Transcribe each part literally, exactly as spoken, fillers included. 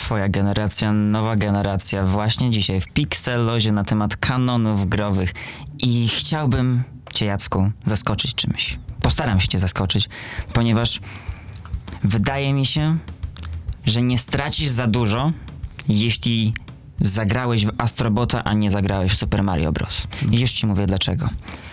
Twoja generacja, nowa generacja, właśnie dzisiaj w Pixelozie na temat kanonów growych i chciałbym Cię, Jacku, zaskoczyć czymś. Postaram się Cię zaskoczyć, ponieważ wydaje mi się, że nie stracisz za dużo, jeśli zagrałeś w Astrobota, a nie zagrałeś w Super Mario Bros. I już Ci mówię dlaczego.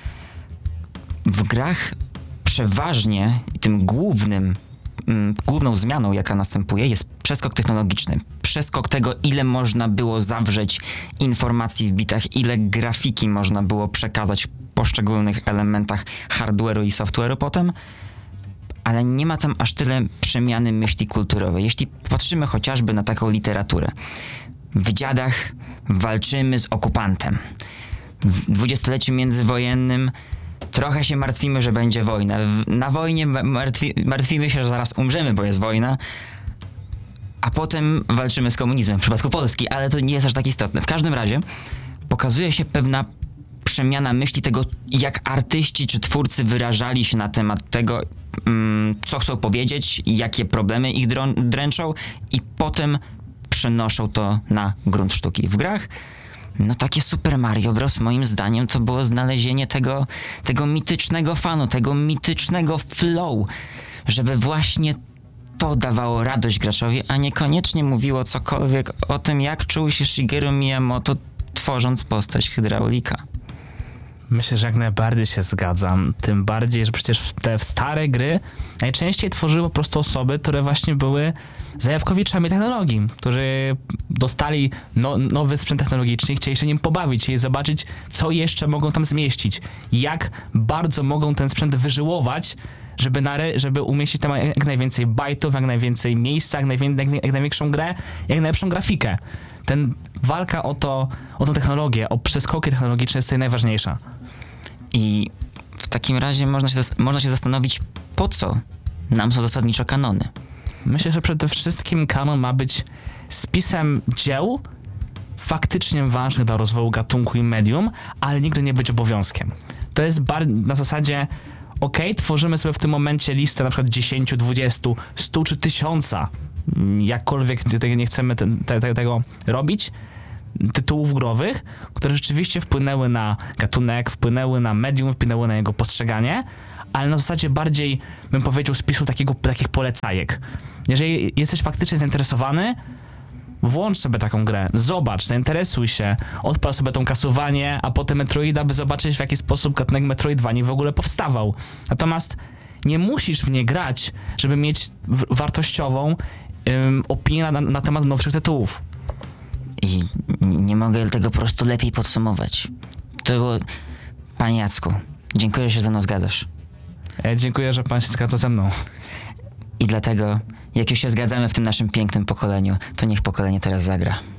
W grach przeważnie tym głównym, mm, główną zmianą, jaka następuje, jest przeskok technologiczny. Przeskok tego, ile można było zawrzeć informacji w bitach, ile grafiki można było przekazać w poszczególnych elementach hardware'u i software'u potem, ale nie ma tam aż tyle przemiany myśli kulturowej. Jeśli patrzymy chociażby na taką literaturę. W Dziadach walczymy z okupantem. W dwudziestoleciu międzywojennym trochę się martwimy, że będzie wojna. Na wojnie martwi, martwimy się, że zaraz umrzemy, bo jest wojna. A potem walczymy z komunizmem w przypadku Polski, ale to nie jest aż tak istotne. W każdym razie pokazuje się pewna przemiana myśli tego, jak artyści czy twórcy wyrażali się na temat tego, mm, co chcą powiedzieć, jakie problemy ich drą- dręczą i potem przenoszą to na grunt sztuki. W grach no takie Super Mario Bros. Moim zdaniem to było znalezienie tego, tego mitycznego fanu, tego mitycznego flow, żeby właśnie to dawało radość graczowi, a niekoniecznie mówiło cokolwiek o tym, jak czuł się Shigeru Miyamoto tworząc postać hydraulika. Myślę, że jak najbardziej się zgadzam. Tym bardziej, że przecież te stare gry najczęściej tworzyły po prostu osoby, które właśnie były zajawkowiczami technologii, którzy dostali no, nowy sprzęt technologiczny i chcieli się nim pobawić i zobaczyć, co jeszcze mogą tam zmieścić. Jak bardzo mogą ten sprzęt wyżyłować, żeby, na, żeby umieścić tam jak najwięcej bajtów, jak najwięcej miejsca, jak, najwię, jak, jak największą grę, jak najlepszą grafikę. Ten walka o to, o tą technologię, o przeskoki technologiczne jest tutaj najważniejsza. I w takim razie można się, można się zastanowić, po co nam są zasadniczo kanony. Myślę, że przede wszystkim kanon ma być spisem dzieł faktycznie ważnych dla rozwoju gatunku i medium, ale nigdy nie być obowiązkiem. To jest bar- na zasadzie okej, tworzymy sobie w tym momencie listę na przykład dziesięć, dwadzieścia, sto czy tysiąca, jakkolwiek nie chcemy te, te, tego robić, tytułów growych, które rzeczywiście wpłynęły na gatunek, wpłynęły na medium, wpłynęły na jego postrzeganie, ale na zasadzie bardziej, bym powiedział, spisu takiego, takich polecajek. Jeżeli jesteś faktycznie zainteresowany, włącz sobie taką grę, zobacz, zainteresuj się, odpal sobie tą Castlevanię, a potem Metroida, by zobaczyć, w jaki sposób gatunek Metroidvanii w ogóle powstawał. Natomiast nie musisz w nie grać, żeby mieć w- wartościową ym, opinię na, na temat nowszych tytułów. I nie mogę tego po prostu lepiej podsumować. To było... Panie Jacku, dziękuję, że się ze mną zgadzasz. Ja dziękuję, że pan się zgadza ze mną. I dlatego, jak już się zgadzamy w tym naszym pięknym pokoleniu, to niech pokolenie teraz zagra.